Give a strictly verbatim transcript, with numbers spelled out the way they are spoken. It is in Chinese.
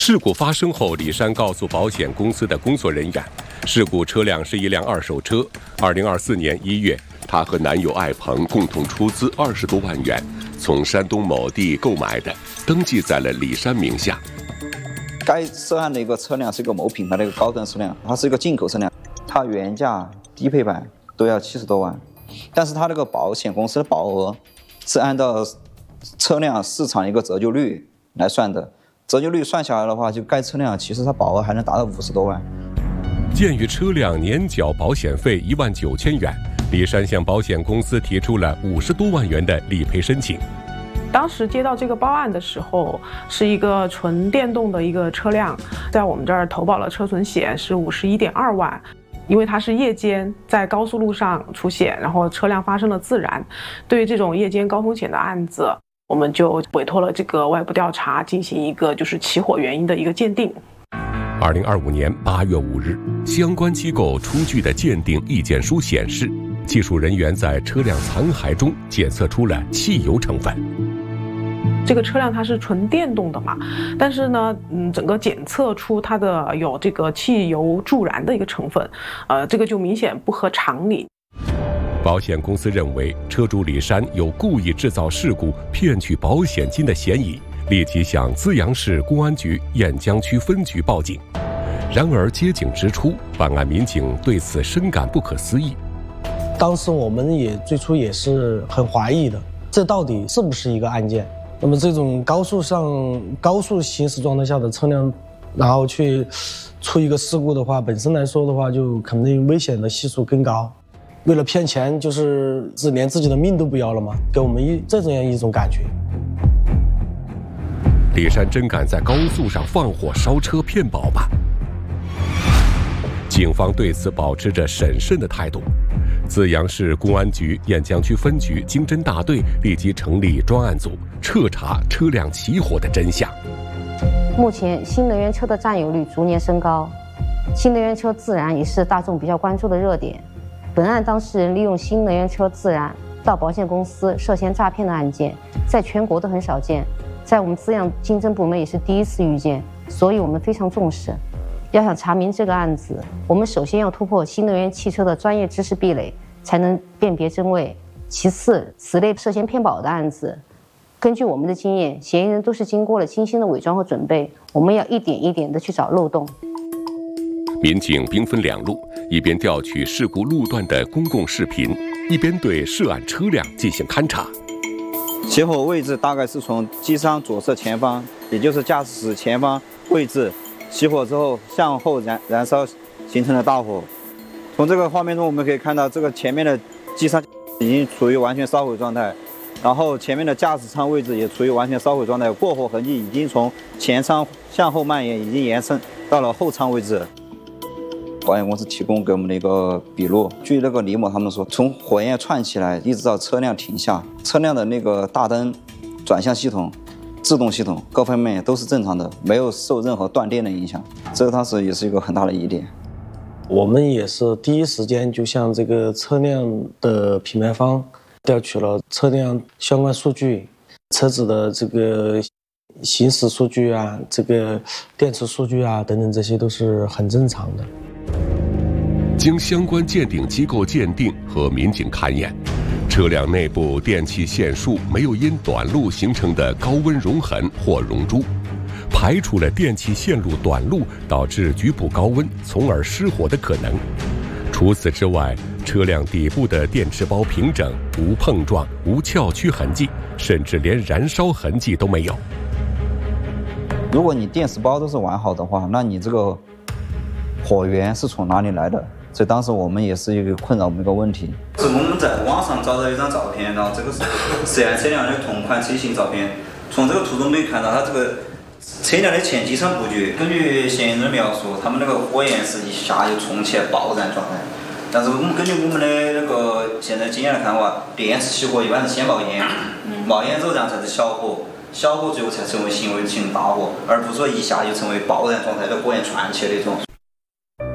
事故发生后，李山告诉保险公司的工作人员，事故车辆是一辆二手车。二零二四年一月，她和男友艾鹏共同出资二十多万元，从山东某地购买的，登记在了李山名下。 该涉案的一个车辆是一个某品牌的一个高端车辆，它是一个进口车辆，它原价低配版都要七十多万，但是它这个保险公司的保额是按照车辆市场一个折旧率来算的。折旧率算下来的话，就该车辆其实它保额还能达到五十多万。 鉴于车辆年缴保险费一万九千元，李山向保险公司提出了五十多万元的理赔申请。 当时接到这个报案的时候，是一个纯电动的一个车辆，在我们这儿投保了车损险是五十一点二万。因为它是夜间在高速路上出险，然后车辆发生了自燃，对于这种夜间高风险的案子，我们就委托了这个外部调查进行一个就是起火原因的一个鉴定。 二零二五年八月五日，相关机构出具的鉴定意见书显示，技术人员在车辆残骸中检测出了汽油成分。 这个车辆它是纯电动的嘛，但是呢，嗯，整个检测出它的有这个汽油助燃的一个成分，呃，这个就明显不合常理。 保险公司认为车主李山有故意制造事故骗取保险金的嫌疑，立即向资阳市公安局雁江区分局报警。然而接警之初，办案民警对此深感不可思议。 当时我们也最初也是很怀疑的，这到底是不是一个案件？那么这种高速上高速行驶状态下的车辆，然后去出一个事故的话，本身来说的话，就肯定危险的系数更高。为了骗钱，就是是连自己的命都不要了吗？给我们一这样一种感觉。 李山真敢在高速上放火烧车骗保吧？警方对此保持着审慎的态度。资阳市公安局雁江区分局经侦大队立即成立专案组，彻查车辆起火的真相。 目前新能源车的占有率逐年升高，新能源车自燃也是大众比较关注的热点。本案当事人利用新能源车自燃到保险公司涉嫌诈骗的案件，在全国都很少见，在我们资阳经侦部门也是第一次遇见，所以我们非常重视。要想查明这个案子，我们首先要突破新能源汽车的专业知识壁垒，才能辨别真伪。其次，此类涉嫌骗保的案子，根据我们的经验，嫌疑人都是经过了精心的伪装和准备，我们要一点一点的去找漏洞。 民警兵分两路，一边调取事故路段的公共视频，一边对涉案车辆进行勘查。 起火位置大概是从机舱左侧前方，也就是驾驶室前方位置，起火之后向后燃燃烧，形成了大火。从这个画面中我们可以看到，这个前面的机舱已经处于完全烧毁状态，然后前面的驾驶舱位置也处于完全烧毁状态，过火痕迹已经从前舱向后蔓延，已经延伸到了后舱位置。保险公司提供给我们的一个笔录，据那个李某他们说，从火焰窜起来一直到车辆停下，车辆的那个大灯、转向系统、制动系统各方面都是正常的，没有受任何断电的影响，这个当时也是一个很大的疑点。 我们也是第一时间就向这个车辆的品牌方调取了车辆相关数据，车子的这个行驶数据啊，这个电池数据啊等等，这些都是很正常的。 经相关鉴定机构鉴定和民警勘验，车辆内部电气线束没有因短路形成的高温熔痕或熔珠，排除了电气线路短路导致局部高温从而失火的可能。除此之外，车辆底部的电池包平整，无碰撞、无翘曲痕迹，甚至连燃烧痕迹都没有。 如果你电池包都是完好的话，那你这个火源是从哪里来的？所以当时我们也是一个困扰我们一个问题。是我们在网上找到一张照片，然后这个是涉案车辆的同款车型照片。从这个图中可以看到，它这个车辆的前机舱布局，根据嫌疑人的描述，他们那个火焰是一下就冲起来爆燃状态。但是我们根据我们的那个现在经验来看的话，电池起火一般是先冒烟，冒烟之后然后才是小火，小火最后才成为行为形成大火，而不是说一下就成为爆燃状态的火焰窜起的那种。